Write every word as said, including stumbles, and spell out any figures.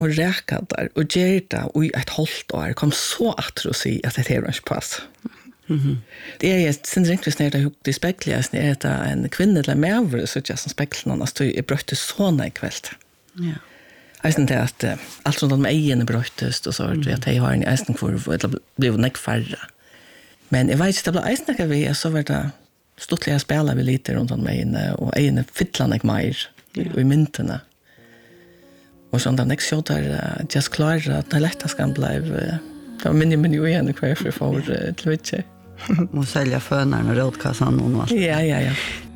og räkade och gerda och ett halvt år kom så att tro sig att det är inte pass. Mhm. Det är ett sen riktigt när det hukte speklas när det är en kvinna eller mer så just som speklarna står i brötte så när kvällt. Ja. Jag syns det att allt som de egen bröttest och så att jag har en eisen kvar eller blev näck färre. Men jag vet inte det blev eisen vi så var det stottliga spela vi lite runt om mig och egen fyllande mer i myntorna. Och sånt där nästa shot där just klar att det lätta ska bli det var minne men ju igen kvar för för Twitch. Måste sälja fönar och rådkassan och allt. Ja ja ja.